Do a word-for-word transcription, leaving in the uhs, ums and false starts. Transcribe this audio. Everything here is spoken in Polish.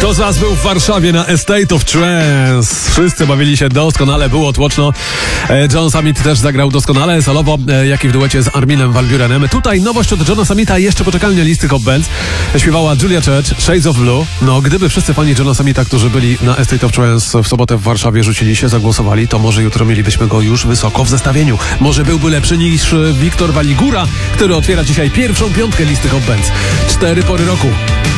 Kto z was był w Warszawie na Estate of Trance? Wszyscy bawili się doskonale, było tłoczno. John Summit też zagrał doskonale, solowo, jak i w duecie z Arminem Van Burenem. Tutaj nowość od Johna Summita, jeszcze poczekalnie listy Hot Bands. Śpiewała Julia Church, Shades of Blue. No, gdyby wszyscy fani Johna Summita, którzy byli na Estate of Trance w sobotę w Warszawie, rzucili się, zagłosowali, to może jutro mielibyśmy go już wysoko w zestawieniu. Może byłby lepszy niż Wiktor Waligura, który otwiera dzisiaj pierwszą piątkę listy Hot Bands. Cztery pory roku.